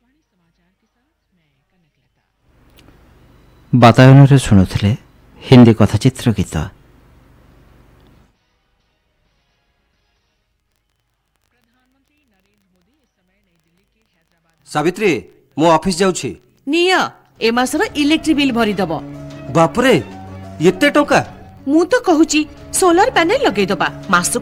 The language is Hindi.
ବାତାୟନରେ ଶୁଣୁଥିଲେ ହିନ୍ଦୀ କଥାଚିତ୍ର ଗୀତ। सावित्री मो ऑफिस जाउछि। निया ए मासर इलेक्ट्रिक बिल भरी दबो। बापरे एते टंका। मु तो कहूची सोलर पैनल लगे दबा मास